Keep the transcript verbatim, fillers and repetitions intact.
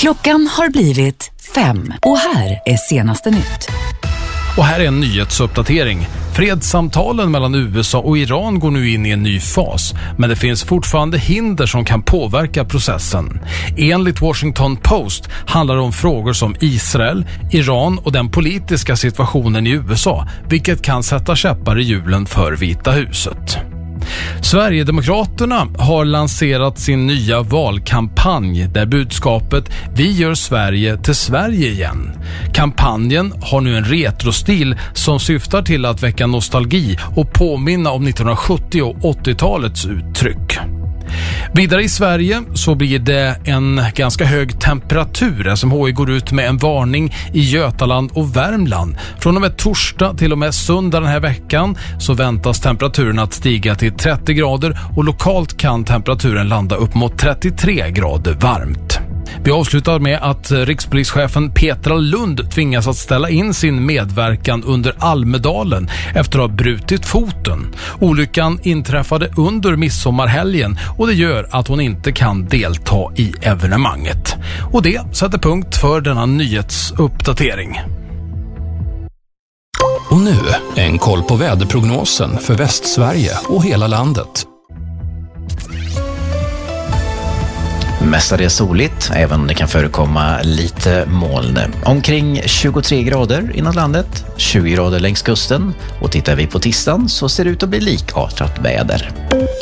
Klockan har blivit fem och här är senaste nytt. Och här är en nyhetsuppdatering. Fredssamtalen mellan U S A och Iran går nu in i en ny fas, men det finns fortfarande hinder som kan påverka processen. Enligt Washington Post handlar det om frågor som Israel, Iran och den politiska situationen i U S A, vilket kan sätta käppar i hjulen för Vita huset. Sverigedemokraterna har lanserat sin nya valkampanj där budskapet "Vi gör Sverige till Sverige igen". Kampanjen har nu en retrostil som syftar till att väcka nostalgi och påminna om nittonhundrasjuttio- och åttiotalets uttryck. Vidare i Sverige så blir det en ganska hög temperatur. S M H I går ut med en varning i Götaland och Värmland. Från och med torsdag till och med söndag den här veckan så väntas temperaturen att stiga till trettio grader och lokalt kan temperaturen landa upp mot trettiotre grader varmt. Vi avslutar med att rikspolischefen Petra Lund tvingas att ställa in sin medverkan under Almedalen efter att ha brutit foten. Olyckan inträffade under midsommarhelgen och det gör att hon inte kan delta i evenemanget. Och det sätter punkt för denna nyhetsuppdatering. Och nu en koll på väderprognosen för Västsverige och hela landet. Mestadels soligt, även om det kan förekomma lite moln. Omkring tjugotre grader inom landet, tjugo grader längs kusten. Och tittar vi på tisdagen så ser det ut att bli likartat väder.